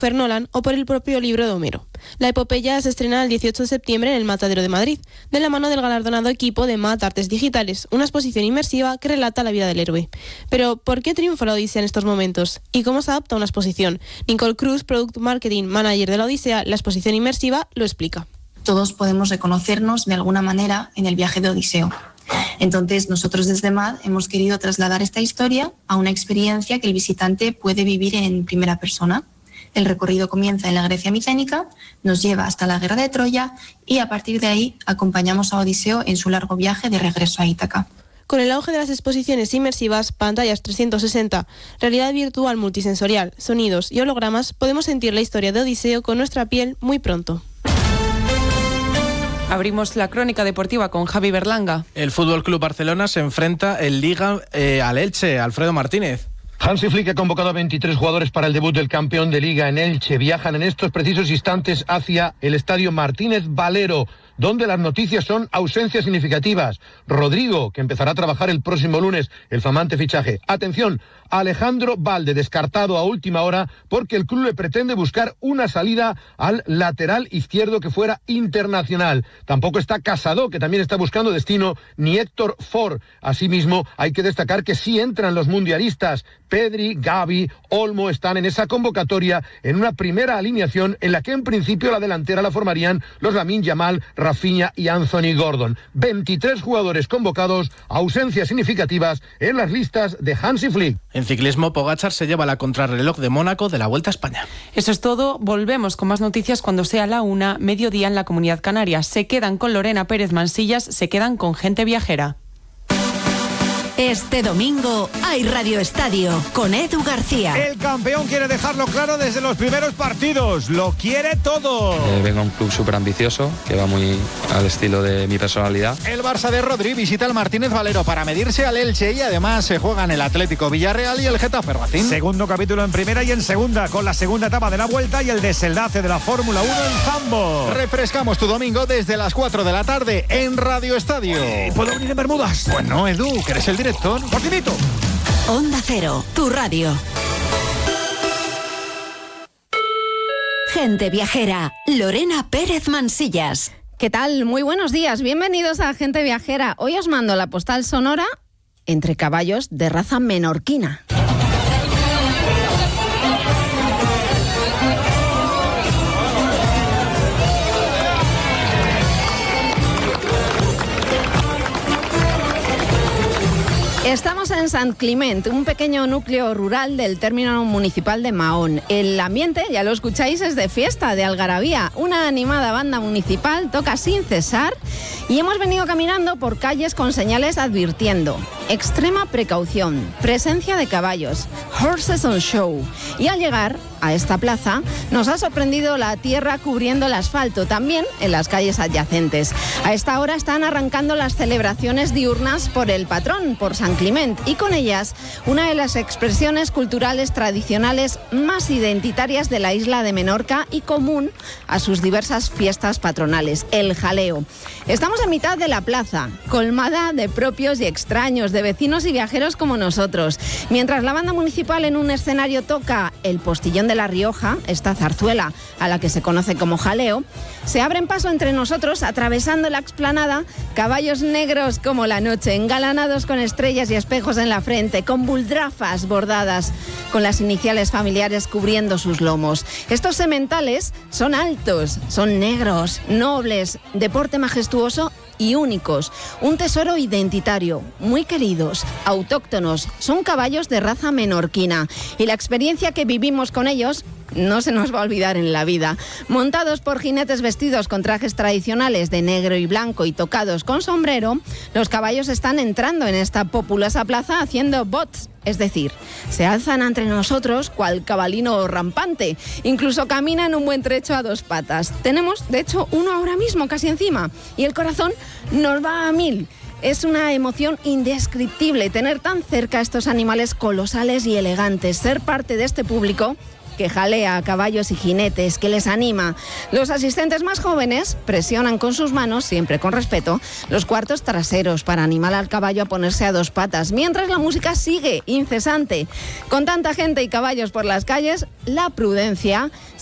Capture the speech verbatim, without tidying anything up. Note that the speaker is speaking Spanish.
Christopher Nolan o por el propio libro de Homero. La epopeya se estrena el dieciocho de septiembre en el Matadero de Madrid, de la mano del galardonado equipo de Mat Artes Digitales, una exposición inmersiva que relata la vida del héroe. Pero, ¿por qué triunfa la Odisea en estos momentos? ¿Y cómo se adapta a una exposición? Nicole Cruz, Product Marketing Manager de la Odisea, la exposición inmersiva, lo explica. Todos podemos reconocernos de alguna manera en el viaje de Odiseo. Entonces, nosotros desde Mad hemos querido trasladar esta historia a una experiencia que el visitante puede vivir en primera persona. El recorrido comienza en la Grecia micénica, nos lleva hasta la guerra de Troya y a partir de ahí acompañamos a Odiseo en su largo viaje de regreso a Ítaca. Con el auge de las exposiciones inmersivas, pantallas trescientos sesenta, realidad virtual multisensorial, sonidos y hologramas, podemos sentir la historia de Odiseo con nuestra piel muy pronto. Abrimos la crónica deportiva con Javi Berlanga. El F C Barcelona se enfrenta en Liga eh, al Elche. Alfredo Martínez. Hansi Flick ha convocado a veintitrés jugadores para el debut del campeón de Liga en Elche. Viajan en estos precisos instantes hacia el estadio Martínez Valero, donde las noticias son ausencias significativas. Rodrigo, que empezará a trabajar el próximo lunes, el flamante fichaje. Atención, Alejandro Balde, descartado a última hora porque el club le pretende buscar una salida al lateral izquierdo que fuera internacional. Tampoco está Casado, que también está buscando destino, ni Héctor Ford. Asimismo, hay que destacar que sí entran los mundialistas. Pedri, Gavi, Olmo están en esa convocatoria en una primera alineación en la que en principio la delantera la formarían los Lamine Yamal, Rafinha y Anthony Gordon. veintitrés jugadores convocados, ausencias significativas en las listas de Hansi Flick. En ciclismo, Pogačar se lleva la contrarreloj de Mónaco de la Vuelta a España. Eso es todo. Volvemos con más noticias cuando sea la una, mediodía en la Comunidad Canaria. Se quedan con Lorena Pérez Mansillas, se quedan con Gente Viajera. Este domingo hay Radio Estadio con Edu García. El campeón quiere dejarlo claro desde los primeros partidos. Lo quiere todo. Eh, vengo a un club súper ambicioso que va muy al estilo de mi personalidad. El Barça de Rodri visita el Martínez Valero para medirse al Elche y además se juegan el Atlético Villarreal y el Getafe Racing. Segundo capítulo en primera y en segunda con la segunda etapa de la Vuelta y el desenlace de la Fórmula uno en Zambo. Refrescamos tu domingo desde las cuatro de la tarde en Radio Estadio. ¿Puedo venir en Bermudas? Pues no, Edu, que eres el director. Martinito. Onda Cero, tu radio. Gente Viajera, Lorena Pérez Mansillas. ¿Qué tal? Muy buenos días, bienvenidos a Gente Viajera. Hoy os mando la postal sonora entre caballos de raza menorquina. Estamos en Sant Climent, un pequeño núcleo rural del término municipal de Mahón. El ambiente, ya lo escucháis, es de fiesta, de algarabía. Una animada banda municipal toca sin cesar y hemos venido caminando por calles con señales advirtiendo: extrema precaución, presencia de caballos, horses on show. Y al llegar a esta plaza nos ha sorprendido la tierra cubriendo el asfalto, también en las calles adyacentes. A esta hora están arrancando las celebraciones diurnas por el patrón, por Sant Climent, y con ellas una de las expresiones culturales tradicionales más identitarias de la isla de Menorca y común a sus diversas fiestas patronales, el jaleo. Estamos en mitad de la plaza, colmada de propios y extraños, de vecinos y viajeros como nosotros. Mientras la banda municipal en un escenario toca el Postillón de La Rioja, esta zarzuela a la que se conoce como jaleo, se abren paso entre nosotros, atravesando la explanada, caballos negros como la noche, engalanados con estrellas y espejos en la frente, con buldrafas bordadas, con las iniciales familiares cubriendo sus lomos. Estos sementales son altos, son negros, nobles, de porte majestuoso y únicos, un tesoro identitario, muy queridos, autóctonos, son caballos de raza menorquina y la experiencia que vivimos con ellos no se nos va a olvidar en la vida. Montados por jinetes vestidos con trajes tradicionales de negro y blanco y tocados con sombrero, los caballos están entrando en esta populosa plaza haciendo bots, es decir, se alzan entre nosotros cual cabalino rampante, incluso caminan un buen trecho a dos patas. Tenemos, de hecho, uno ahora mismo casi encima y el corazón nos va a mil. Es una emoción indescriptible tener tan cerca a estos animales colosales y elegantes, ser parte de este público que jalea a caballos y jinetes, que les anima. Los asistentes más jóvenes presionan con sus manos, siempre con respeto, los cuartos traseros para animar al caballo a ponerse a dos patas, mientras la música sigue incesante. Con tanta gente y caballos por las calles, la prudencia